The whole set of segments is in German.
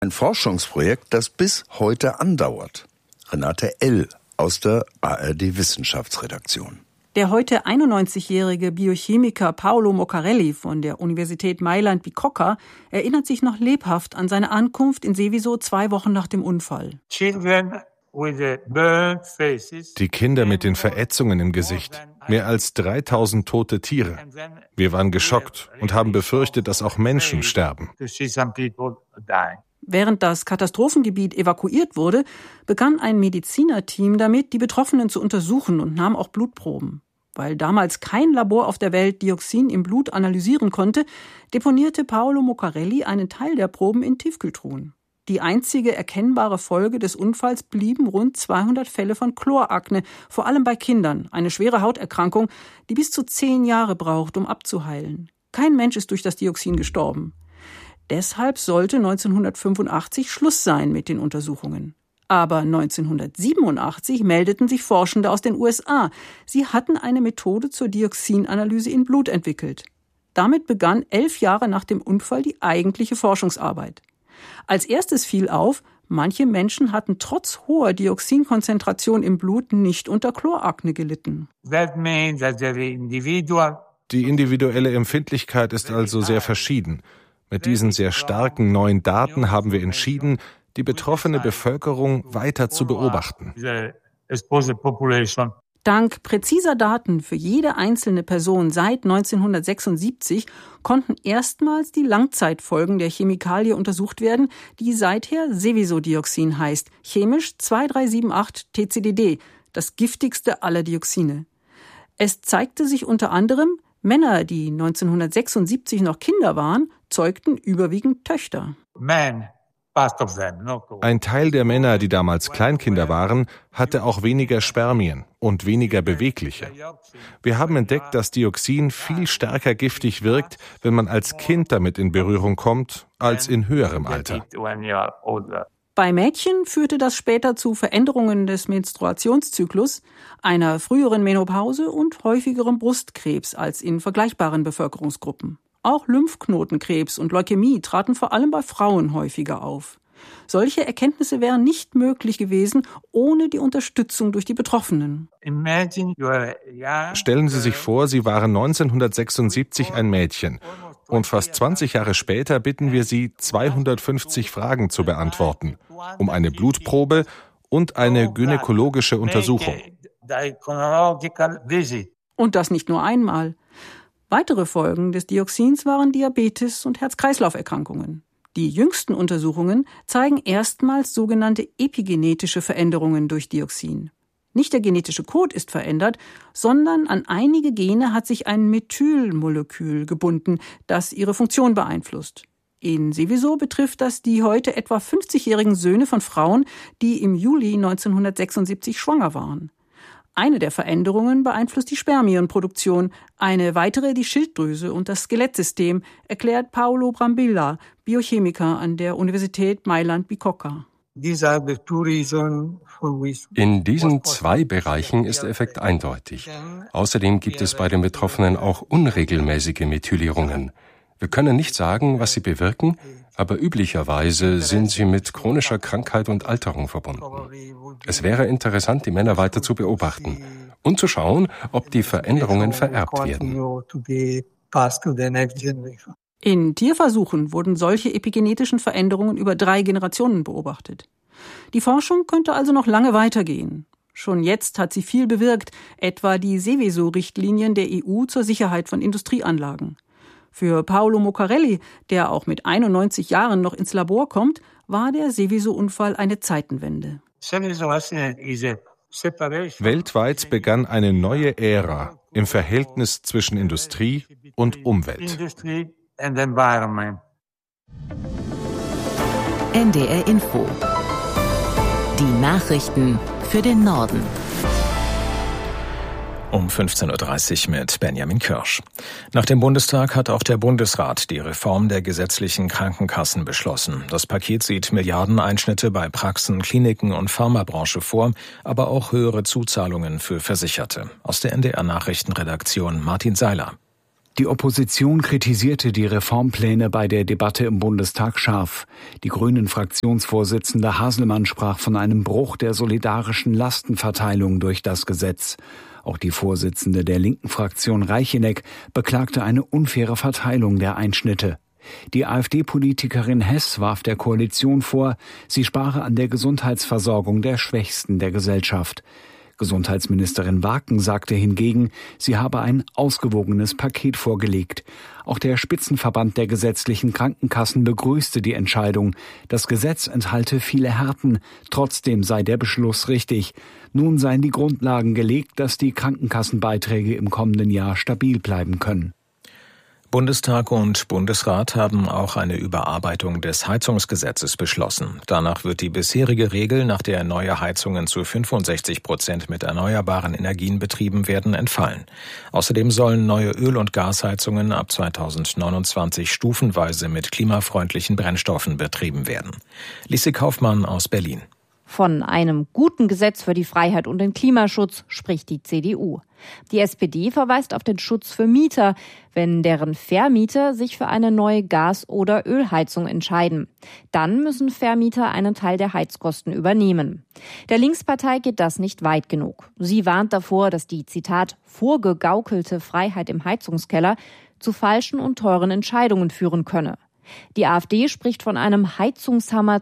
Ein Forschungsprojekt, das bis heute andauert. Renate L. aus der ARD-Wissenschaftsredaktion. Der heute 91-jährige Biochemiker Paolo Moccarelli von der Universität Mailand Bicocca erinnert sich noch lebhaft an seine Ankunft in Seveso 2 Wochen nach dem Unfall. Die Kinder mit den Verätzungen im Gesicht. Mehr als 3000 tote Tiere. Wir waren geschockt und haben befürchtet, dass auch Menschen sterben. Während das Katastrophengebiet evakuiert wurde, begann ein Medizinerteam damit, die Betroffenen zu untersuchen und nahm auch Blutproben. Weil damals kein Labor auf der Welt Dioxin im Blut analysieren konnte, deponierte Paolo Moccarelli einen Teil der Proben in Tiefkühltruhen. Die einzige erkennbare Folge des Unfalls blieben rund 200 Fälle von Chlorakne, vor allem bei Kindern, eine schwere Hauterkrankung, die bis zu 10 Jahre braucht, um abzuheilen. Kein Mensch ist durch das Dioxin gestorben. Deshalb sollte 1985 Schluss sein mit den Untersuchungen. Aber 1987 meldeten sich Forschende aus den USA. Sie hatten eine Methode zur Dioxinanalyse in Blut entwickelt. Damit begann 11 Jahre nach dem Unfall die eigentliche Forschungsarbeit. Als erstes fiel auf, manche Menschen hatten trotz hoher Dioxinkonzentration im Blut nicht unter Chlorakne gelitten. Die individuelle Empfindlichkeit ist also sehr verschieden. Mit diesen sehr starken neuen Daten haben wir entschieden, die betroffene Bevölkerung weiter zu beobachten. Dank präziser Daten für jede einzelne Person seit 1976 konnten erstmals die Langzeitfolgen der Chemikalie untersucht werden, die seither Seveso-Dioxin heißt, chemisch 2378-TCDD, das giftigste aller Dioxine. Es zeigte sich unter anderem, Männer, die 1976 noch Kinder waren, zeugten überwiegend Töchter. Ein Teil der Männer, die damals Kleinkinder waren, hatte auch weniger Spermien und weniger bewegliche. Wir haben entdeckt, dass Dioxin viel stärker giftig wirkt, wenn man als Kind damit in Berührung kommt, als in höherem Alter. Bei Mädchen führte das später zu Veränderungen des Menstruationszyklus, einer früheren Menopause und häufigerem Brustkrebs als in vergleichbaren Bevölkerungsgruppen. Auch Lymphknotenkrebs und Leukämie traten vor allem bei Frauen häufiger auf. Solche Erkenntnisse wären nicht möglich gewesen ohne die Unterstützung durch die Betroffenen. Stellen Sie sich vor, Sie waren 1976 ein Mädchen. Und fast 20 Jahre später bitten wir Sie, 250 Fragen zu beantworten, um eine Blutprobe und eine gynäkologische Untersuchung. Und das nicht nur einmal. Weitere Folgen des Dioxins waren Diabetes und Herz-Kreislauf-Erkrankungen. Die jüngsten Untersuchungen zeigen erstmals sogenannte epigenetische Veränderungen durch Dioxin. Nicht der genetische Code ist verändert, sondern an einige Gene hat sich ein Methylmolekül gebunden, das ihre Funktion beeinflusst. In Seveso betrifft das die heute etwa 50-jährigen Söhne von Frauen, die im Juli 1976 schwanger waren. Eine der Veränderungen beeinflusst die Spermienproduktion, eine weitere die Schilddrüse und das Skelettsystem, erklärt Paolo Brambilla, Biochemiker an der Universität Mailand Bicocca. In diesen 2 Bereichen ist der Effekt eindeutig. Außerdem gibt es bei den Betroffenen auch unregelmäßige Methylierungen. Wir können nicht sagen, was sie bewirken, aber üblicherweise sind sie mit chronischer Krankheit und Alterung verbunden. Es wäre interessant, die Männer weiter zu beobachten und zu schauen, ob die Veränderungen vererbt werden. In Tierversuchen wurden solche epigenetischen Veränderungen über 3 Generationen beobachtet. Die Forschung könnte also noch lange weitergehen. Schon jetzt hat sie viel bewirkt, etwa die Seveso-Richtlinien der EU zur Sicherheit von Industrieanlagen. Für Paolo Moccarelli, der auch mit 91 Jahren noch ins Labor kommt, war der Seveso-Unfall eine Zeitenwende. Weltweit begann eine neue Ära im Verhältnis zwischen Industrie und Umwelt. NDR Info. Die Nachrichten für den Norden. Um 15.30 Uhr mit Benjamin Kirsch. Nach dem Bundestag hat auch der Bundesrat die Reform der gesetzlichen Krankenkassen beschlossen. Das Paket sieht Milliardeneinschnitte bei Praxen, Kliniken und Pharmabranche vor, aber auch höhere Zuzahlungen für Versicherte. Aus der NDR-Nachrichtenredaktion Martin Seiler. Die Opposition kritisierte die Reformpläne bei der Debatte im Bundestag scharf. Die Grünen-Fraktionsvorsitzende Haselmann sprach von einem Bruch der solidarischen Lastenverteilung durch das Gesetz. Auch die Vorsitzende der linken Fraktion Reicheneck beklagte eine unfaire Verteilung der Einschnitte. Die AfD-Politikerin Hess warf der Koalition vor, sie spare an der Gesundheitsversorgung der Schwächsten der Gesellschaft. Gesundheitsministerin Waken sagte hingegen, sie habe ein ausgewogenes Paket vorgelegt. Auch der Spitzenverband der gesetzlichen Krankenkassen begrüßte die Entscheidung. Das Gesetz enthalte viele Härten, trotzdem sei der Beschluss richtig. Nun seien die Grundlagen gelegt, dass die Krankenkassenbeiträge im kommenden Jahr stabil bleiben können. Bundestag und Bundesrat haben auch eine Überarbeitung des Heizungsgesetzes beschlossen. Danach wird die bisherige Regel, nach der neue Heizungen zu 65% mit erneuerbaren Energien betrieben werden, entfallen. Außerdem sollen neue Öl- und Gasheizungen ab 2029 stufenweise mit klimafreundlichen Brennstoffen betrieben werden. Lise Kaufmann aus Berlin. Von einem guten Gesetz für die Freiheit und den Klimaschutz spricht die CDU. Die SPD verweist auf den Schutz für Mieter, wenn deren Vermieter sich für eine neue Gas- oder Ölheizung entscheiden. Dann müssen Vermieter einen Teil der Heizkosten übernehmen. Der Linkspartei geht das nicht weit genug. Sie warnt davor, dass die, Zitat, vorgegaukelte Freiheit im Heizungskeller zu falschen und teuren Entscheidungen führen könne. Die AfD spricht von einem Heizungshammer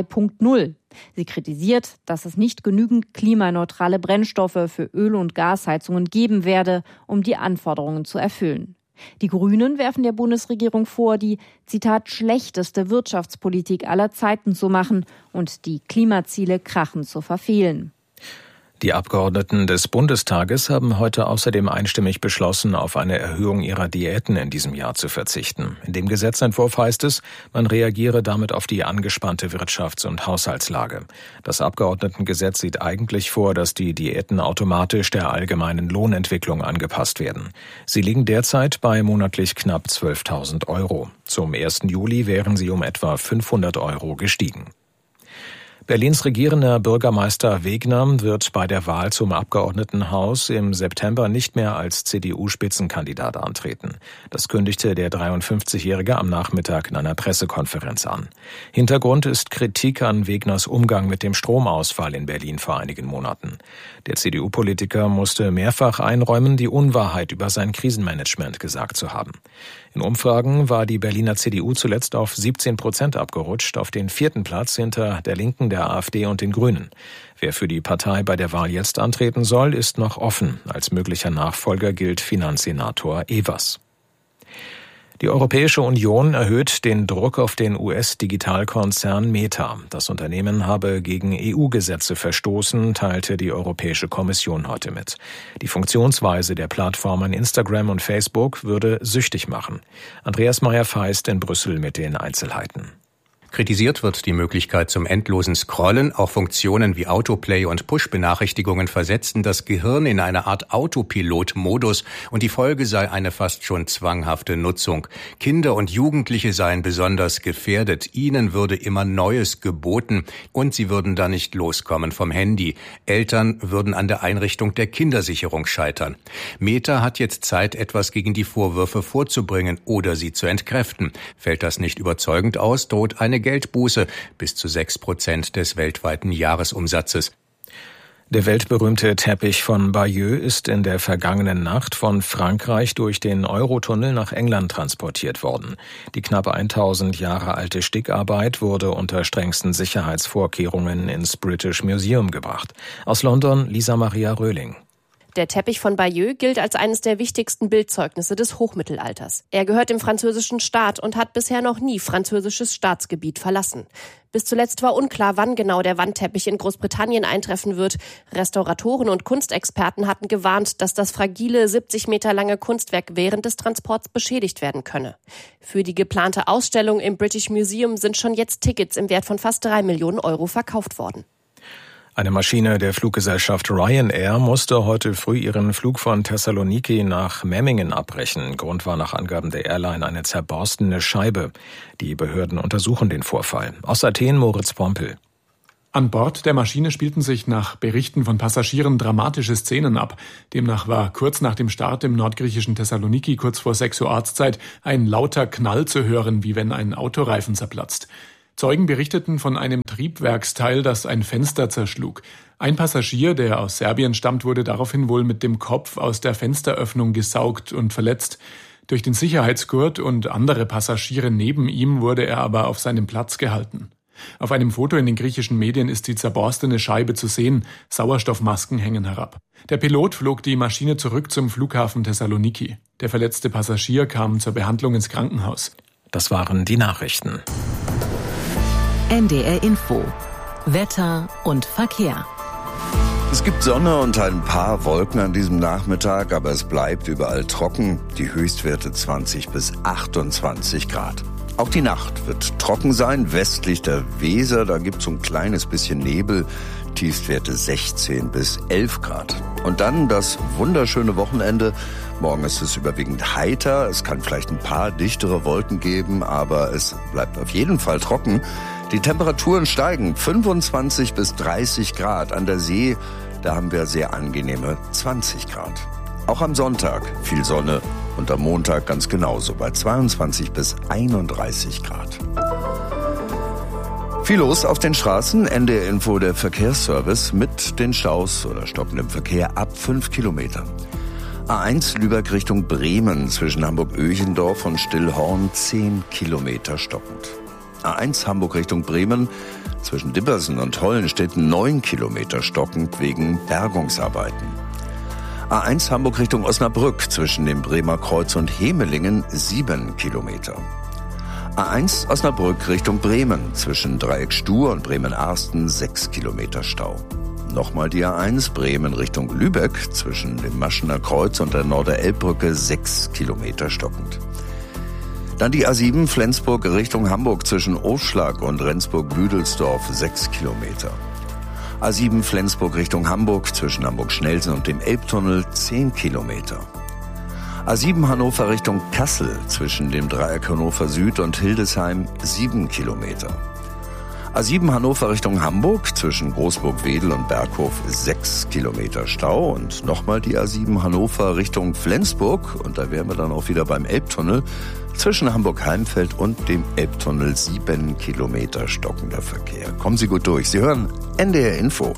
2.0. Sie kritisiert, dass es nicht genügend klimaneutrale Brennstoffe für Öl- und Gasheizungen geben werde, um die Anforderungen zu erfüllen. Die Grünen werfen der Bundesregierung vor, die, Zitat, schlechteste Wirtschaftspolitik aller Zeiten zu machen und die Klimaziele krachend zu verfehlen. Die Abgeordneten des Bundestages haben heute außerdem einstimmig beschlossen, auf eine Erhöhung ihrer Diäten in diesem Jahr zu verzichten. In dem Gesetzentwurf heißt es, man reagiere damit auf die angespannte Wirtschafts- und Haushaltslage. Das Abgeordnetengesetz sieht eigentlich vor, dass die Diäten automatisch der allgemeinen Lohnentwicklung angepasst werden. Sie liegen derzeit bei monatlich knapp 12.000 €. Zum 1. Juli wären sie um etwa 500 € gestiegen. Berlins regierender Bürgermeister Wegner wird bei der Wahl zum Abgeordnetenhaus im September nicht mehr als CDU-Spitzenkandidat antreten. Das kündigte der 53-Jährige am Nachmittag in einer Pressekonferenz an. Hintergrund ist Kritik an Wegners Umgang mit dem Stromausfall in Berlin vor einigen Monaten. Der CDU-Politiker musste mehrfach einräumen, die Unwahrheit über sein Krisenmanagement gesagt zu haben. In Umfragen war die Berliner CDU zuletzt auf 17% abgerutscht, auf den 4. Platz hinter der Linken, der AfD und den Grünen. Wer für die Partei bei der Wahl jetzt antreten soll, ist noch offen. Als möglicher Nachfolger gilt Finanzsenator Evers. Die Europäische Union erhöht den Druck auf den US-Digitalkonzern Meta. Das Unternehmen habe gegen EU-Gesetze verstoßen, teilte die Europäische Kommission heute mit. Die Funktionsweise der Plattformen Instagram und Facebook würde süchtig machen. Andreas Meyer-Feist in Brüssel mit den Einzelheiten. Kritisiert wird die Möglichkeit zum endlosen Scrollen. Auch Funktionen wie Autoplay und Push-Benachrichtigungen versetzten das Gehirn in eine Art Autopilot-Modus und die Folge sei eine fast schon zwanghafte Nutzung. Kinder und Jugendliche seien besonders gefährdet. Ihnen würde immer Neues geboten und sie würden da nicht loskommen vom Handy. Eltern würden an der Einrichtung der Kindersicherung scheitern. Meta hat jetzt Zeit, etwas gegen die Vorwürfe vorzubringen oder sie zu entkräften. Fällt das nicht überzeugend aus, droht eine Geldbuße bis zu 6% des weltweiten Jahresumsatzes. Der weltberühmte Teppich von Bayeux ist in der vergangenen Nacht von Frankreich durch den Eurotunnel nach England transportiert worden. Die knapp 1000 Jahre alte Stickarbeit wurde unter strengsten Sicherheitsvorkehrungen ins British Museum gebracht. Aus London Lisa Maria Röhling. Der Teppich von Bayeux gilt als eines der wichtigsten Bildzeugnisse des Hochmittelalters. Er gehört dem französischen Staat und hat bisher noch nie französisches Staatsgebiet verlassen. Bis zuletzt war unklar, wann genau der Wandteppich in Großbritannien eintreffen wird. Restauratoren und Kunstexperten hatten gewarnt, dass das fragile 70 Meter lange Kunstwerk während des Transports beschädigt werden könne. Für die geplante Ausstellung im British Museum sind schon jetzt Tickets im Wert von fast 3 Millionen € verkauft worden. Eine Maschine der Fluggesellschaft Ryanair musste heute früh ihren Flug von Thessaloniki nach Memmingen abbrechen. Grund war nach Angaben der Airline eine zerborstene Scheibe. Die Behörden untersuchen den Vorfall. Aus Athen Moritz Pompel. An Bord der Maschine spielten sich nach Berichten von Passagieren dramatische Szenen ab. Demnach war kurz nach dem Start im nordgriechischen Thessaloniki kurz vor 6 Uhr Ortszeit ein lauter Knall zu hören, wie wenn ein Autoreifen zerplatzt. Zeugen berichteten von einem Triebwerksteil, das ein Fenster zerschlug. Ein Passagier, der aus Serbien stammt, wurde daraufhin wohl mit dem Kopf aus der Fensteröffnung gesaugt und verletzt. Durch den Sicherheitsgurt und andere Passagiere neben ihm wurde er aber auf seinem Platz gehalten. Auf einem Foto in den griechischen Medien ist die zerborstene Scheibe zu sehen. Sauerstoffmasken hängen herab. Der Pilot flog die Maschine zurück zum Flughafen Thessaloniki. Der verletzte Passagier kam zur Behandlung ins Krankenhaus. Das waren die Nachrichten. NDR Info. Wetter und Verkehr. Es gibt Sonne und ein paar Wolken an diesem Nachmittag, aber es bleibt überall trocken. Die Höchstwerte 20 bis 28 Grad. Auch die Nacht wird trocken sein, westlich der Weser, da gibt es so ein kleines bisschen Nebel, Tiefstwerte 16 bis 11 Grad. Und dann das wunderschöne Wochenende. Morgen ist es überwiegend heiter, es kann vielleicht ein paar dichtere Wolken geben, aber es bleibt auf jeden Fall trocken. Die Temperaturen steigen 25 bis 30 Grad. An der See, da haben wir sehr angenehme 20 Grad. Auch am Sonntag viel Sonne und am Montag ganz genauso bei 22 bis 31 Grad. Viel los auf den Straßen. NDR Info, der Verkehrsservice mit den Staus oder stockendem Verkehr ab 5 Kilometern. A1 Lübeck Richtung Bremen zwischen Hamburg-Öchendorf und Stillhorn 10 Kilometer stockend. A1 Hamburg Richtung Bremen zwischen Dippersen und Hollenstetten 9 Kilometer stockend wegen Bergungsarbeiten. A1 Hamburg Richtung Osnabrück zwischen dem Bremer Kreuz und Hemelingen 7 Kilometer. A1 Osnabrück Richtung Bremen zwischen Dreieck Stuhr und Bremen-Arsten 6 Kilometer Stau. Nochmal die A1 Bremen Richtung Lübeck zwischen dem Maschener Kreuz und der Norderelbbrücke 6 Kilometer stockend. Dann die A7 Flensburg Richtung Hamburg zwischen Oschlag und Rendsburg-Büdelsdorf 6 Kilometer. A7 Flensburg Richtung Hamburg zwischen Hamburg-Schnelsen und dem Elbtunnel 10 Kilometer. A7 Hannover Richtung Kassel zwischen dem Dreieck Hannover Süd und Hildesheim 7 Kilometer. A7 Hannover Richtung Hamburg zwischen Großburg-Wedel und Berghof 6 Kilometer Stau. Und nochmal die A7 Hannover Richtung Flensburg. Und da wären wir dann auch wieder beim Elbtunnel. Zwischen Hamburg-Heimfeld und dem Elbtunnel 7 Kilometer stockender Verkehr. Kommen Sie gut durch. Sie hören NDR Info.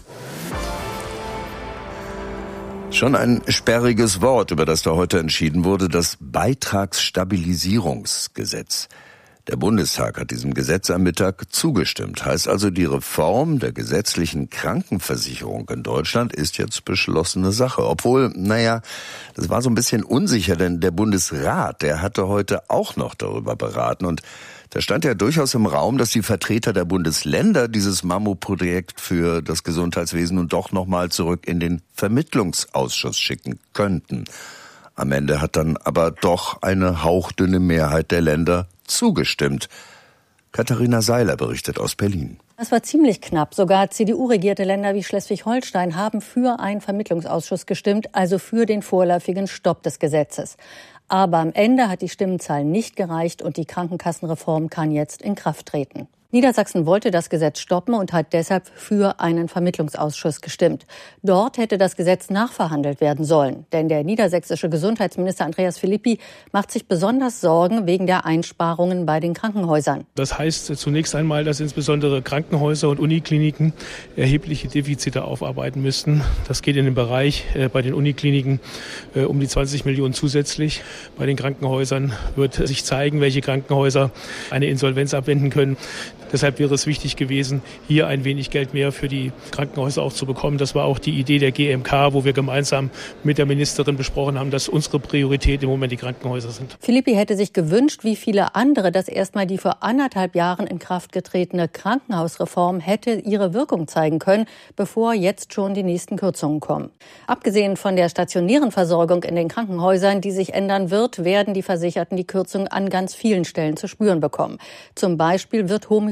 Schon ein sperriges Wort, über das da heute entschieden wurde, das Beitragsstabilisierungsgesetz. Der Bundestag hat diesem Gesetz am Mittag zugestimmt. Heißt also, die Reform der gesetzlichen Krankenversicherung in Deutschland ist jetzt beschlossene Sache. Obwohl, das war so ein bisschen unsicher, denn der Bundesrat, der hatte heute auch noch darüber beraten. Und da stand ja durchaus im Raum, dass die Vertreter der Bundesländer dieses Mammutprojekt für das Gesundheitswesen nun doch nochmal zurück in den Vermittlungsausschuss schicken könnten. Am Ende hat dann aber doch eine hauchdünne Mehrheit der Länder zugestimmt. Katharina Seiler berichtet aus Berlin. Das war ziemlich knapp. Sogar CDU-regierte Länder wie Schleswig-Holstein haben für einen Vermittlungsausschuss gestimmt, also für den vorläufigen Stopp des Gesetzes. Aber am Ende hat die Stimmenzahl nicht gereicht und die Krankenkassenreform kann jetzt in Kraft treten. Niedersachsen wollte das Gesetz stoppen und hat deshalb für einen Vermittlungsausschuss gestimmt. Dort hätte das Gesetz nachverhandelt werden sollen. Denn der niedersächsische Gesundheitsminister Andreas Philippi macht sich besonders Sorgen wegen der Einsparungen bei den Krankenhäusern. Das heißt zunächst einmal, dass insbesondere Krankenhäuser und Unikliniken erhebliche Defizite aufarbeiten müssten. Das geht in den Bereich bei den Unikliniken um die 20 Millionen zusätzlich. Bei den Krankenhäusern wird sich zeigen, welche Krankenhäuser eine Insolvenz abwenden können. Deshalb wäre es wichtig gewesen, hier ein wenig Geld mehr für die Krankenhäuser auch zu bekommen. Das war auch die Idee der GMK, wo wir gemeinsam mit der Ministerin besprochen haben, dass unsere Priorität im Moment die Krankenhäuser sind. Philippi hätte sich gewünscht, wie viele andere, dass erstmal die vor 1,5 Jahren in Kraft getretene Krankenhausreform hätte ihre Wirkung zeigen können, bevor jetzt schon die nächsten Kürzungen kommen. Abgesehen von der stationären Versorgung in den Krankenhäusern, die sich ändern wird, werden die Versicherten die Kürzungen an ganz vielen Stellen zu spüren bekommen. Zum Beispiel wird Homöopathie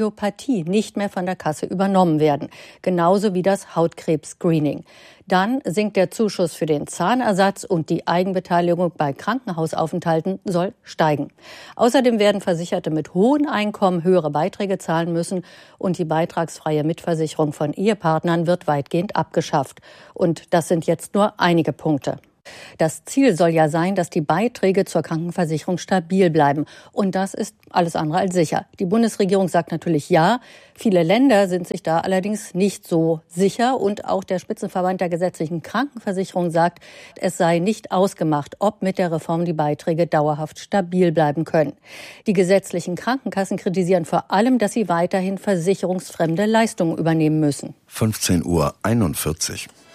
Homöopathie nicht mehr von der Kasse übernommen werden, genauso wie das Hautkrebs-Screening. Dann sinkt der Zuschuss für den Zahnersatz und die Eigenbeteiligung bei Krankenhausaufenthalten soll steigen. Außerdem werden Versicherte mit hohen Einkommen höhere Beiträge zahlen müssen und die beitragsfreie Mitversicherung von Ehepartnern wird weitgehend abgeschafft. Und das sind jetzt nur einige Punkte. Das Ziel soll ja sein, dass die Beiträge zur Krankenversicherung stabil bleiben. Und das ist alles andere als sicher. Die Bundesregierung sagt natürlich ja. Viele Länder sind sich da allerdings nicht so sicher. Und auch der Spitzenverband der gesetzlichen Krankenversicherung sagt, es sei nicht ausgemacht, ob mit der Reform die Beiträge dauerhaft stabil bleiben können. Die gesetzlichen Krankenkassen kritisieren vor allem, dass sie weiterhin versicherungsfremde Leistungen übernehmen müssen. 15:41 Uhr.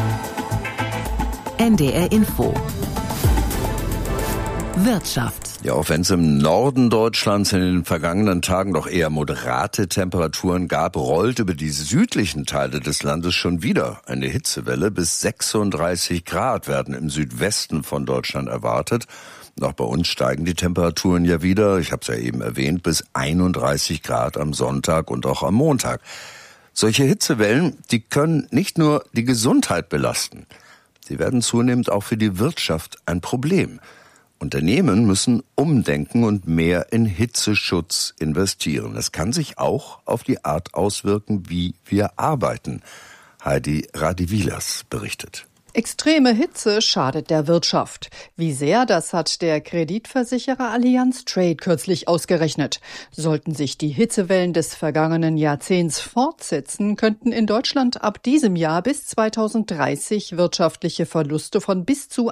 NDR Info. Wirtschaft. Ja, auch wenn es im Norden Deutschlands in den vergangenen Tagen doch eher moderate Temperaturen gab, rollt über die südlichen Teile des Landes schon wieder eine Hitzewelle. Bis 36 Grad werden im Südwesten von Deutschland erwartet. Und auch bei uns steigen die Temperaturen ja wieder, ich habe es ja eben erwähnt, bis 31 Grad am Sonntag und auch am Montag. Solche Hitzewellen, die können nicht nur die Gesundheit belasten. Sie werden zunehmend auch für die Wirtschaft ein Problem. Unternehmen müssen umdenken und mehr in Hitzeschutz investieren. Es kann sich auch auf die Art auswirken, wie wir arbeiten. Heidi Radivilas berichtet. Extreme Hitze schadet der Wirtschaft. Wie sehr, das hat der Kreditversicherer Allianz Trade kürzlich ausgerechnet. Sollten sich die Hitzewellen des vergangenen Jahrzehnts fortsetzen, könnten in Deutschland ab diesem Jahr bis 2030 wirtschaftliche Verluste von bis zu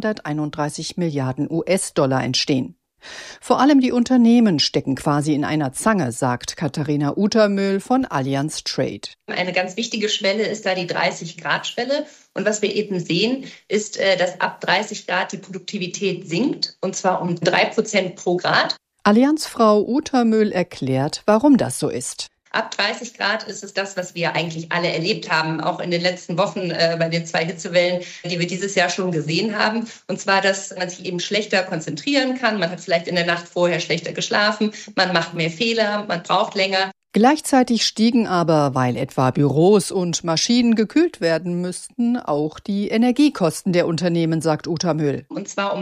131 Milliarden US-Dollar entstehen. Vor allem die Unternehmen stecken quasi in einer Zange, sagt Katharina Utermühl von Allianz Trade. Eine ganz wichtige Schwelle ist da die 30-Grad-Schwelle. Und was wir eben sehen, ist, dass ab 30 Grad die Produktivität sinkt, und zwar um 3% pro Grad. Allianzfrau Utermühl erklärt, warum das so ist. Ab 30 Grad ist es das, was wir eigentlich alle erlebt haben, auch in den letzten Wochen bei den 2 Hitzewellen, die wir dieses Jahr schon gesehen haben. Und zwar, dass man sich eben schlechter konzentrieren kann. Man hat vielleicht in der Nacht vorher schlechter geschlafen, man macht mehr Fehler, man braucht länger. Gleichzeitig stiegen aber, weil etwa Büros und Maschinen gekühlt werden müssten, auch die Energiekosten der Unternehmen, sagt Utermühl. Und zwar um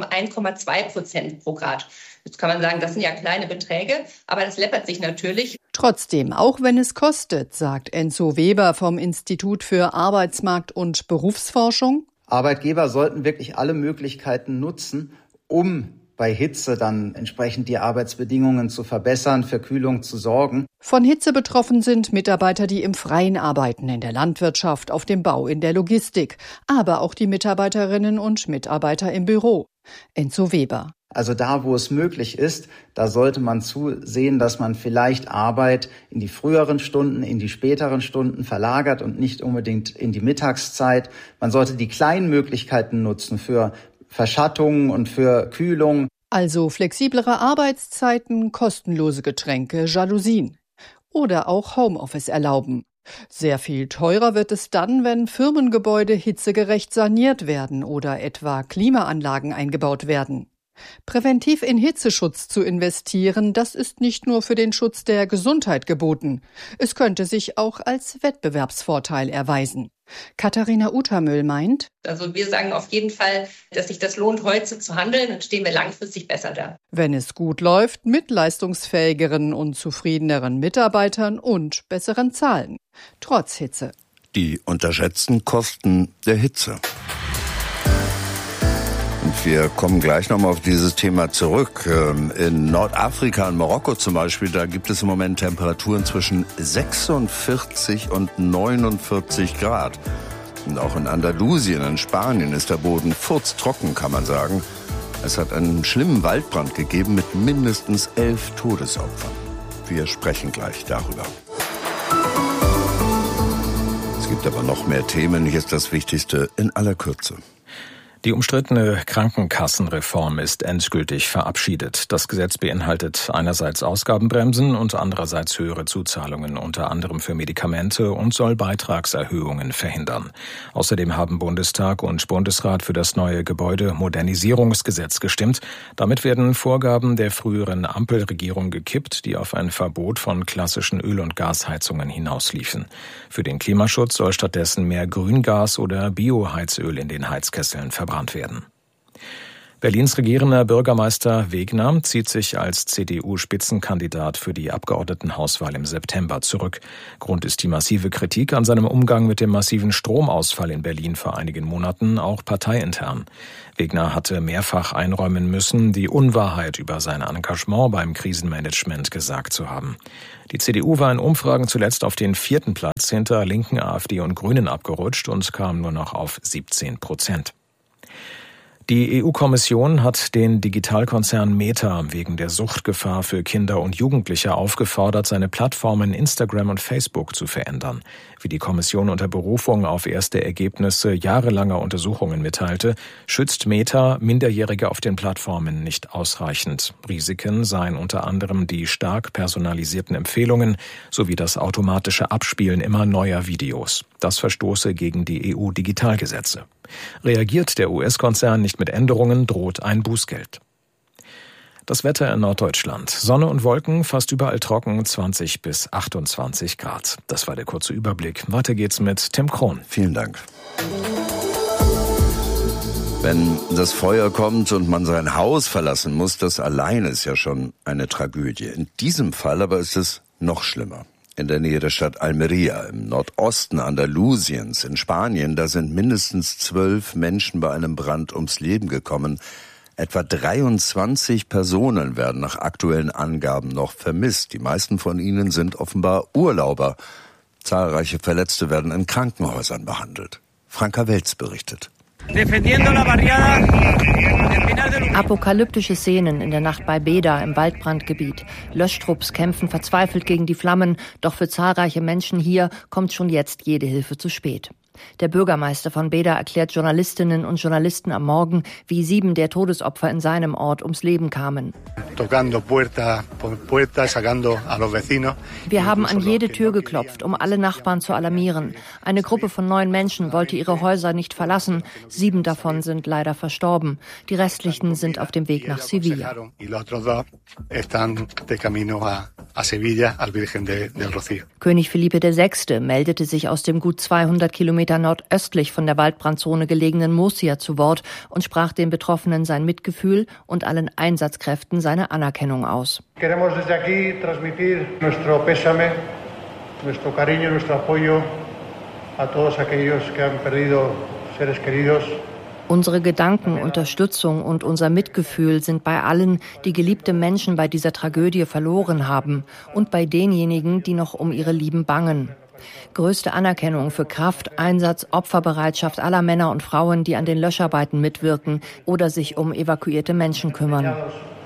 1,2% pro Grad. Jetzt kann man sagen, das sind ja kleine Beträge, aber das läppert sich natürlich. Trotzdem, auch wenn es kostet, sagt Enzo Weber vom Institut für Arbeitsmarkt- und Berufsforschung. Arbeitgeber sollten wirklich alle Möglichkeiten nutzen, um bei Hitze dann entsprechend die Arbeitsbedingungen zu verbessern, für Kühlung zu sorgen. Von Hitze betroffen sind Mitarbeiter, die im Freien arbeiten, in der Landwirtschaft, auf dem Bau, in der Logistik, aber auch die Mitarbeiterinnen und Mitarbeiter im Büro. Enzo Weber. Also da, wo es möglich ist, da sollte man zusehen, dass man vielleicht Arbeit in die früheren Stunden, in die späteren Stunden verlagert und nicht unbedingt in die Mittagszeit. Man sollte die kleinen Möglichkeiten nutzen für Verschattung und für Kühlung. Also flexiblere Arbeitszeiten, kostenlose Getränke, Jalousien. Oder auch Homeoffice erlauben. Sehr viel teurer wird es dann, wenn Firmengebäude hitzegerecht saniert werden oder etwa Klimaanlagen eingebaut werden. Präventiv in Hitzeschutz zu investieren, das ist nicht nur für den Schutz der Gesundheit geboten. Es könnte sich auch als Wettbewerbsvorteil erweisen. Katharina Utermühl meint, also wir sagen auf jeden Fall, dass sich das lohnt, heute zu handeln, dann stehen wir langfristig besser da. Wenn es gut läuft, mit leistungsfähigeren und zufriedeneren Mitarbeitern und besseren Zahlen. Trotz Hitze. Die unterschätzten Kosten der Hitze. Und wir kommen gleich nochmal auf dieses Thema zurück. In Nordafrika, in Marokko zum Beispiel, da gibt es im Moment Temperaturen zwischen 46 und 49 Grad. Und auch in Andalusien, in Spanien, ist der Boden furztrocken, kann man sagen. Es hat einen schlimmen Waldbrand gegeben mit mindestens 11 Todesopfern. Wir sprechen gleich darüber. Es gibt aber noch mehr Themen. Hier ist das Wichtigste in aller Kürze. Die umstrittene Krankenkassenreform ist endgültig verabschiedet. Das Gesetz beinhaltet einerseits Ausgabenbremsen und andererseits höhere Zuzahlungen, unter anderem für Medikamente, und soll Beitragserhöhungen verhindern. Außerdem haben Bundestag und Bundesrat für das neue Gebäudemodernisierungsgesetz gestimmt. Damit werden Vorgaben der früheren Ampelregierung gekippt, die auf ein Verbot von klassischen Öl- und Gasheizungen hinausliefen. Für den Klimaschutz soll stattdessen mehr Grüngas oder Bioheizöl in den Heizkesseln verbrannt werden. Berlins regierender Bürgermeister Wegner zieht sich als CDU-Spitzenkandidat für die Abgeordnetenhauswahl im September zurück. Grund ist die massive Kritik an seinem Umgang mit dem massiven Stromausfall in Berlin vor einigen Monaten, auch parteiintern. Wegner hatte mehrfach einräumen müssen, die Unwahrheit über sein Engagement beim Krisenmanagement gesagt zu haben. Die CDU war in Umfragen zuletzt auf den 4. Platz hinter Linken, AfD und Grünen abgerutscht und kam nur noch auf 17%. Die EU-Kommission hat den Digitalkonzern Meta wegen der Suchtgefahr für Kinder und Jugendliche aufgefordert, seine Plattformen Instagram und Facebook zu verändern. Wie die Kommission unter Berufung auf erste Ergebnisse jahrelanger Untersuchungen mitteilte, schützt Meta Minderjährige auf den Plattformen nicht ausreichend. Risiken seien unter anderem die stark personalisierten Empfehlungen sowie das automatische Abspielen immer neuer Videos. Das verstoße gegen die EU-Digitalgesetze. Reagiert der US-Konzern nicht mit Änderungen, droht ein Bußgeld. Das Wetter in Norddeutschland. Sonne und Wolken, fast überall trocken, 20 bis 28 Grad. Das war der kurze Überblick. Weiter geht's mit Tim Krohn. Vielen Dank. Wenn das Feuer kommt und man sein Haus verlassen muss, das allein ist ja schon eine Tragödie. In diesem Fall aber ist es noch schlimmer. In der Nähe der Stadt Almería, im Nordosten Andalusiens in Spanien, da sind mindestens 12 Menschen bei einem Brand ums Leben gekommen. Etwa 23 Personen werden nach aktuellen Angaben noch vermisst. Die meisten von ihnen sind offenbar Urlauber. Zahlreiche Verletzte werden in Krankenhäusern behandelt. Franka Welz berichtet. Apokalyptische Szenen in der Nacht bei Beda im Waldbrandgebiet. Löschtrupps kämpfen verzweifelt gegen die Flammen, doch für zahlreiche Menschen hier kommt schon jetzt jede Hilfe zu spät. Der Bürgermeister von Beda erklärt Journalistinnen und Journalisten am Morgen, wie 7 der Todesopfer in seinem Ort ums Leben kamen. Wir haben an jede Tür geklopft, um alle Nachbarn zu alarmieren. Eine Gruppe von 9 Menschen wollte ihre Häuser nicht verlassen. 7 davon sind leider verstorben. Die restlichen sind auf dem Weg nach Sevilla. König Felipe VI. Meldete sich aus dem gut 200 Kilometer nordöstlich von der Waldbrandzone gelegenen Murcia zu Wort und sprach den Betroffenen sein Mitgefühl und allen Einsatzkräften seine Anerkennung aus. Queremos desde aquí transmitir nuestro pésame, nuestro cariño, nuestro apoyo a todos aquellos que han perdido seres queridos. Unsere Gedanken, Unterstützung und unser Mitgefühl sind bei allen, die geliebte Menschen bei dieser Tragödie verloren haben und bei denjenigen, die noch um ihre Lieben bangen. Größte Anerkennung für Kraft, Einsatz, Opferbereitschaft aller Männer und Frauen, die an den Löscharbeiten mitwirken oder sich um evakuierte Menschen kümmern.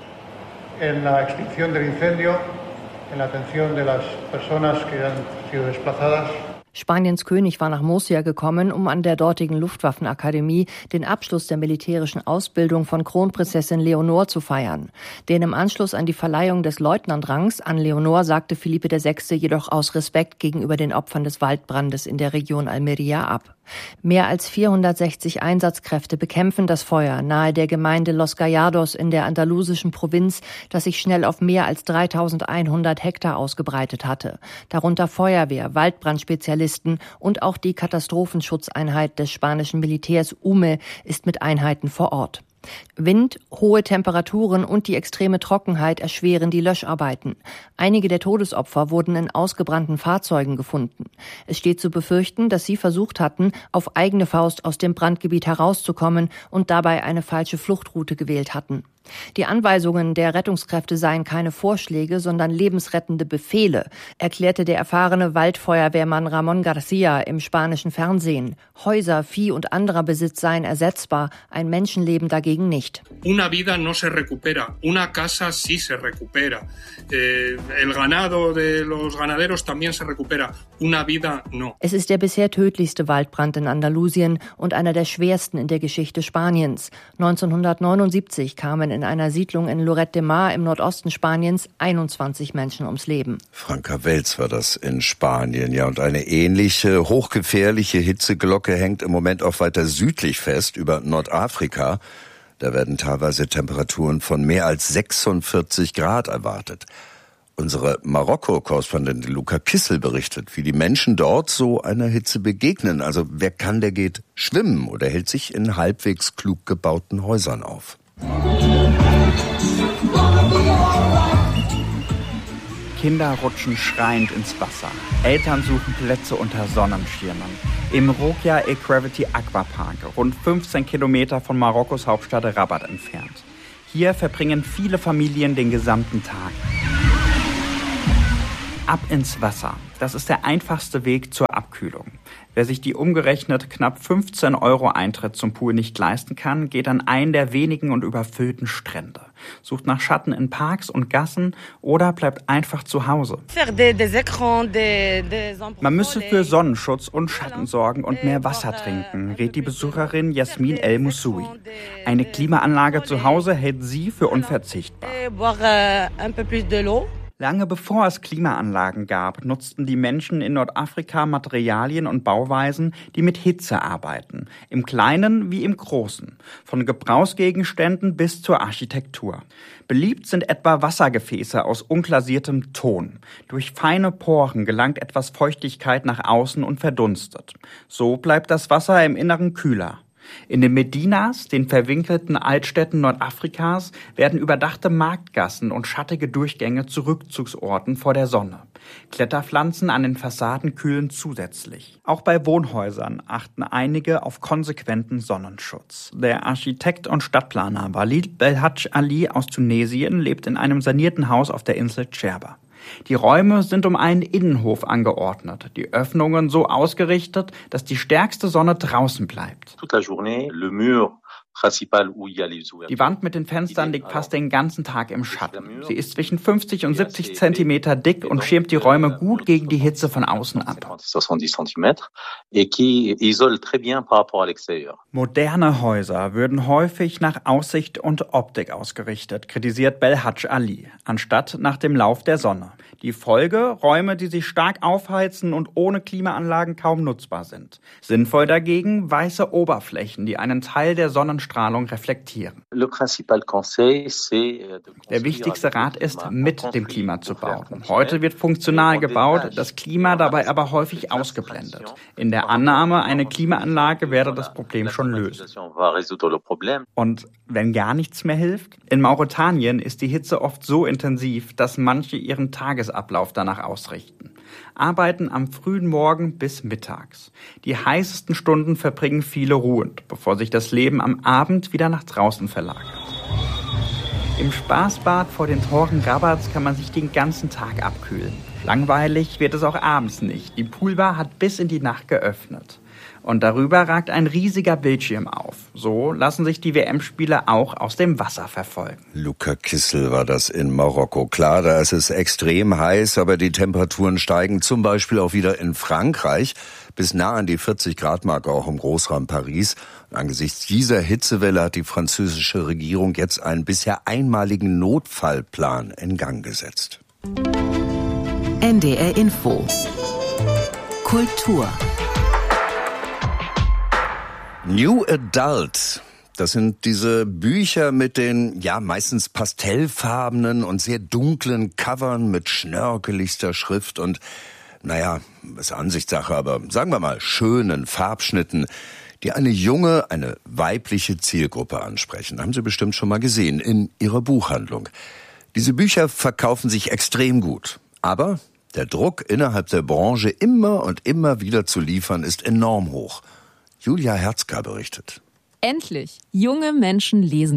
Spaniens König war nach Murcia gekommen, um an der dortigen Luftwaffenakademie den Abschluss der militärischen Ausbildung von Kronprinzessin Leonor zu feiern. Den im Anschluss an die Verleihung des Leutnantrangs an Leonor sagte Felipe VI. Jedoch aus Respekt gegenüber den Opfern des Waldbrandes in der Region Almería ab. Mehr als 460 Einsatzkräfte bekämpfen das Feuer nahe der Gemeinde Los Gallardos in der andalusischen Provinz, das sich schnell auf mehr als 3100 Hektar ausgebreitet hatte. Darunter Feuerwehr, Waldbrandspezialisten und auch die Katastrophenschutzeinheit des spanischen Militärs UME ist mit Einheiten vor Ort. Wind, hohe Temperaturen und die extreme Trockenheit erschweren die Löscharbeiten. Einige der Todesopfer wurden in ausgebrannten Fahrzeugen gefunden. Es steht zu befürchten, dass sie versucht hatten, auf eigene Faust aus dem Brandgebiet herauszukommen und dabei eine falsche Fluchtroute gewählt hatten. Die Anweisungen der Rettungskräfte seien keine Vorschläge, sondern lebensrettende Befehle, erklärte der erfahrene Waldfeuerwehrmann Ramon Garcia im spanischen Fernsehen. Häuser, Vieh und anderer Besitz seien ersetzbar, ein Menschenleben dagegen nicht. Una vida no se recupera, una casa sí se recupera. El ganado de los ganaderos también se recupera, una vida no. Es ist der bisher tödlichste Waldbrand in Andalusien und einer der schwersten in der Geschichte Spaniens. 1979 kamen in einer Siedlung in Lloret de Mar im Nordosten Spaniens 21 Menschen ums Leben. Franka Welz war das in Spanien. Ja, und eine ähnliche, hochgefährliche Hitzeglocke hängt im Moment auch weiter südlich fest über Nordafrika. Da werden teilweise Temperaturen von mehr als 46 Grad erwartet. Unsere Marokko-Korrespondentin Luca Kissel berichtet, wie die Menschen dort so einer Hitze begegnen. Also wer kann, der geht schwimmen oder hält sich in halbwegs klug gebauten Häusern auf. Kinder rutschen schreiend ins Wasser. Eltern suchen Plätze unter Sonnenschirmen. Im Rokia Equavity Aquapark, rund 15 Kilometer von Marokkos Hauptstadt Rabat entfernt. Hier verbringen viele Familien den gesamten Tag. Ab ins Wasser. Das ist der einfachste Weg zur Abkühlung. Wer sich die umgerechnet knapp 15 € Eintritt zum Pool nicht leisten kann, geht an einen der wenigen und überfüllten Strände. Sucht nach Schatten in Parks und Gassen oder bleibt einfach zu Hause. Man müsse für Sonnenschutz und Schatten sorgen und mehr Wasser trinken, rät die Besucherin Yasmin El Moussoui. Eine Klimaanlage zu Hause hält sie für unverzichtbar. Lange bevor es Klimaanlagen gab, nutzten die Menschen in Nordafrika Materialien und Bauweisen, die mit Hitze arbeiten. Im Kleinen wie im Großen. Von Gebrauchsgegenständen bis zur Architektur. Beliebt sind etwa Wassergefäße aus unglasiertem Ton. Durch feine Poren gelangt etwas Feuchtigkeit nach außen und verdunstet. So bleibt das Wasser im Inneren kühler. In den Medinas, den verwinkelten Altstädten Nordafrikas, werden überdachte Marktgassen und schattige Durchgänge zu Rückzugsorten vor der Sonne. Kletterpflanzen an den Fassaden kühlen zusätzlich. Auch bei Wohnhäusern achten einige auf konsequenten Sonnenschutz. Der Architekt und Stadtplaner Walid Belhadj Ali aus Tunesien lebt in einem sanierten Haus auf der Insel Djerba. Die Räume sind um einen Innenhof angeordnet, die Öffnungen so ausgerichtet, dass die stärkste Sonne draußen bleibt. Die Wand mit den Fenstern liegt fast den ganzen Tag im Schatten. Sie ist zwischen 50 und 70 Zentimeter dick und schirmt die Räume gut gegen die Hitze von außen ab. Moderne Häuser würden häufig nach Aussicht und Optik ausgerichtet, kritisiert Belhadj Ali, anstatt nach dem Lauf der Sonne. Die Folge: Räume, die sich stark aufheizen und ohne Klimaanlagen kaum nutzbar sind. Sinnvoll dagegen weiße Oberflächen, die einen Teil der Sonnenstrahlung reflektieren. Der wichtigste Rat ist, mit dem Klima zu bauen. Heute wird funktional gebaut, das Klima dabei aber häufig ausgeblendet. In der Annahme, eine Klimaanlage werde das Problem schon lösen. Und wenn gar nichts mehr hilft? In Mauretanien ist die Hitze oft so intensiv, dass manche ihren Tagesablauf danach ausrichten. Arbeiten am frühen Morgen bis mittags. Die heißesten Stunden verbringen viele ruhend, bevor sich das Leben am Abend wieder nach draußen verlagert. Im Spaßbad vor den Toren Rabats kann man sich den ganzen Tag abkühlen. Langweilig wird es auch abends nicht. Die Poolbar hat bis in die Nacht geöffnet. Und darüber ragt ein riesiger Bildschirm auf. So lassen sich die WM-Spiele auch aus dem Wasser verfolgen. Luca Kissel war das in Marokko. Klar, da ist es extrem heiß, aber die Temperaturen steigen zum Beispiel auch wieder in Frankreich bis nah an die 40-Grad-Marke, auch im Großraum Paris. Und angesichts dieser Hitzewelle hat die französische Regierung jetzt einen bisher einmaligen Notfallplan in Gang gesetzt. NDR Info. Kultur. New Adult, das sind diese Bücher mit den, ja, meistens pastellfarbenen und sehr dunklen Covern mit schnörkeligster Schrift und, naja, ist Ansichtssache, aber sagen wir mal, schönen Farbschnitten, die eine junge, eine weibliche Zielgruppe ansprechen. Haben Sie bestimmt schon mal gesehen in Ihrer Buchhandlung. Diese Bücher verkaufen sich extrem gut, aber der Druck innerhalb der Branche immer und immer wieder zu liefern ist enorm hoch. Julia Herzka berichtet. Endlich! Junge Menschen lesen wieder.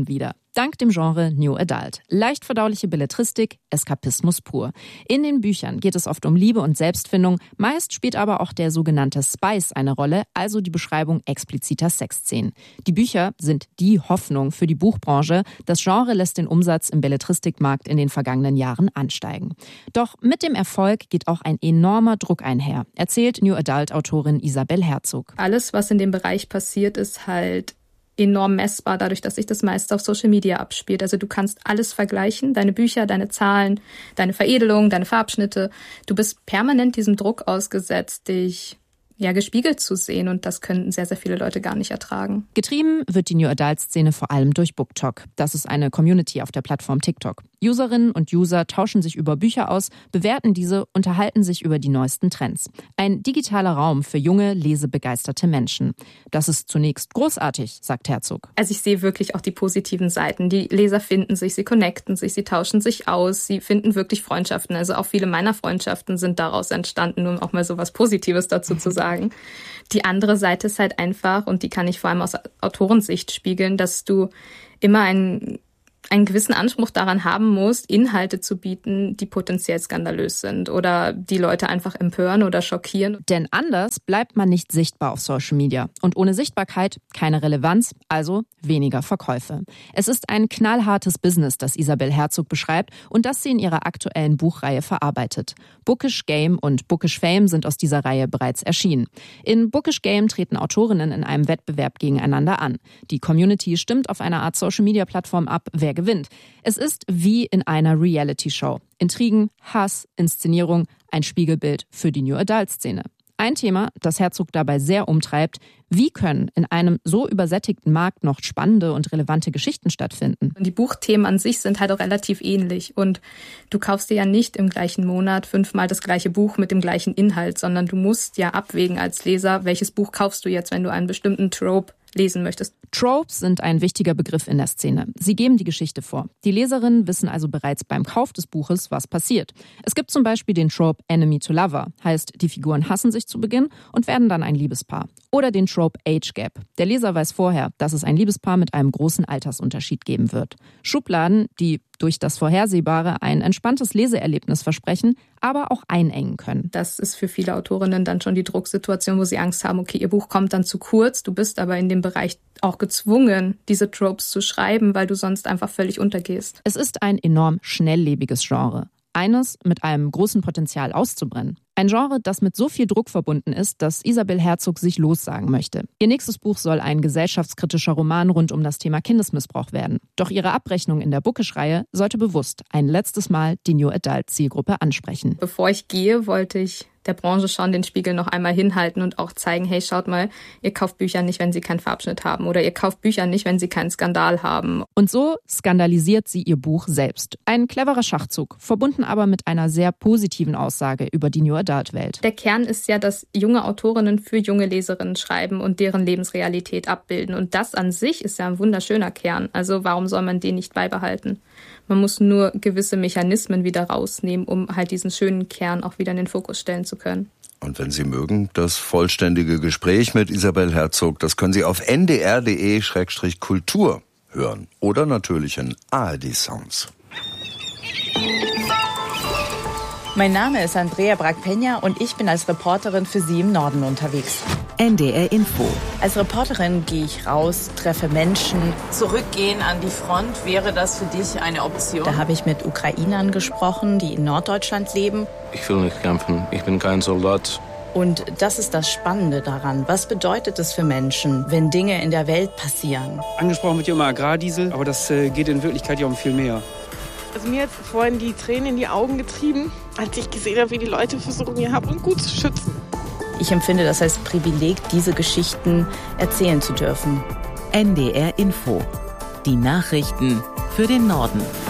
Dank dem Genre New Adult. Leicht verdauliche Belletristik, Eskapismus pur. In den Büchern geht es oft um Liebe und Selbstfindung, meist spielt aber auch der sogenannte Spice eine Rolle, also die Beschreibung expliziter Sexszenen. Die Bücher sind die Hoffnung für die Buchbranche. Das Genre lässt den Umsatz im Belletristikmarkt in den vergangenen Jahren ansteigen. Doch mit dem Erfolg geht auch ein enormer Druck einher, erzählt New Adult-Autorin Isabel Herzog. Alles, was in dem Bereich passiert, ist halt enorm messbar, dadurch, dass sich das meiste auf Social Media abspielt. Also du kannst alles vergleichen, deine Bücher, deine Zahlen, deine Veredelung, deine Farbschnitte. Du bist permanent diesem Druck ausgesetzt, dich gespiegelt zu sehen, und das können sehr, sehr viele Leute gar nicht ertragen. Getrieben wird die New Adult-Szene vor allem durch BookTok. Das ist eine Community auf der Plattform TikTok. Userinnen und User tauschen sich über Bücher aus, bewerten diese, unterhalten sich über die neuesten Trends. Ein digitaler Raum für junge, lesebegeisterte Menschen. Das ist zunächst großartig, sagt Herzog. Also ich sehe wirklich auch die positiven Seiten. Die Leser finden sich, sie connecten sich, sie tauschen sich aus, sie finden wirklich Freundschaften. Also auch viele meiner Freundschaften sind daraus entstanden, um auch mal so was Positives dazu zu sagen. Die andere Seite ist halt einfach, und die kann ich vor allem aus Autorensicht spiegeln, dass du immer einen gewissen Anspruch daran haben musst, Inhalte zu bieten, die potenziell skandalös sind oder die Leute einfach empören oder schockieren. Denn anders bleibt man nicht sichtbar auf Social Media. Und ohne Sichtbarkeit keine Relevanz, also weniger Verkäufe. Es ist ein knallhartes Business, das Isabel Herzog beschreibt und das sie in ihrer aktuellen Buchreihe verarbeitet. Bookish Game und Bookish Fame sind aus dieser Reihe bereits erschienen. In Bookish Game treten Autorinnen in einem Wettbewerb gegeneinander an. Die Community stimmt auf einer Art Social-Media-Plattform ab, wer gewinnt. Es ist wie in einer Reality-Show. Intrigen, Hass, Inszenierung, ein Spiegelbild für die New Adult-Szene. Ein Thema, das Herzog dabei sehr umtreibt: Wie können in einem so übersättigten Markt noch spannende und relevante Geschichten stattfinden? Die Buchthemen an sich sind halt auch relativ ähnlich, und du kaufst dir ja nicht im gleichen Monat 5-mal das gleiche Buch mit dem gleichen Inhalt, sondern du musst ja abwägen als Leser, welches Buch kaufst du jetzt, wenn du einen bestimmten Trope lesen möchtest. Tropes sind ein wichtiger Begriff in der Szene. Sie geben die Geschichte vor. Die Leserinnen wissen also bereits beim Kauf des Buches, was passiert. Es gibt zum Beispiel den Trope Enemy to Lover, heißt, die Figuren hassen sich zu Beginn und werden dann ein Liebespaar. Oder den Trope Age Gap. Der Leser weiß vorher, dass es ein Liebespaar mit einem großen Altersunterschied geben wird. Schubladen, die durch das Vorhersehbare ein entspanntes Leseerlebnis versprechen, aber auch einengen können. Das ist für viele Autorinnen dann schon die Drucksituation, wo sie Angst haben, okay, ihr Buch kommt dann zu kurz, du bist aber in dem Bereich auch gezwungen, diese Tropes zu schreiben, weil du sonst einfach völlig untergehst. Es ist ein enorm schnelllebiges Genre. Eines mit einem großen Potenzial auszubrennen. Ein Genre, das mit so viel Druck verbunden ist, dass Isabel Herzog sich lossagen möchte. Ihr nächstes Buch soll ein gesellschaftskritischer Roman rund um das Thema Kindesmissbrauch werden. Doch ihre Abrechnung in der Bookish-Reihe sollte bewusst ein letztes Mal die New Adult-Zielgruppe ansprechen. Bevor ich gehe, wollte ich der Branche schon den Spiegel noch einmal hinhalten und auch zeigen, hey, schaut mal, ihr kauft Bücher nicht, wenn sie keinen Farbschnitt haben, oder ihr kauft Bücher nicht, wenn sie keinen Skandal haben. Und so skandalisiert sie ihr Buch selbst. Ein cleverer Schachzug, verbunden aber mit einer sehr positiven Aussage über die New Adult-Welt. Der Kern ist ja, dass junge Autorinnen für junge Leserinnen schreiben und deren Lebensrealität abbilden. Und das an sich ist ja ein wunderschöner Kern. Also warum soll man den nicht beibehalten? Man muss nur gewisse Mechanismen wieder rausnehmen, um halt diesen schönen Kern auch wieder in den Fokus stellen zu können. Und wenn Sie mögen, das vollständige Gespräch mit Isabel Herzog, das können Sie auf ndr.de/kultur hören. Oder natürlich in ARD Sounds. Mein Name ist Andrea Bragpeña und ich bin als Reporterin für Sie im Norden unterwegs. NDR Info. Als Reporterin gehe ich raus, treffe Menschen. Zurückgehen an die Front, wäre das für dich eine Option? Da habe ich mit Ukrainern gesprochen, die in Norddeutschland leben. Ich will nicht kämpfen, ich bin kein Soldat. Und das ist das Spannende daran. Was bedeutet es für Menschen, wenn Dinge in der Welt passieren? Angesprochen wird ja immer Agrardiesel, aber das geht in Wirklichkeit ja um viel mehr. Also mir hat vorhin die Tränen in die Augen getrieben, als ich gesehen habe, wie die Leute versuchen, ihr Hab und Gut zu schützen. Ich empfinde das als Privileg, diese Geschichten erzählen zu dürfen. NDR Info. Die Nachrichten für den Norden.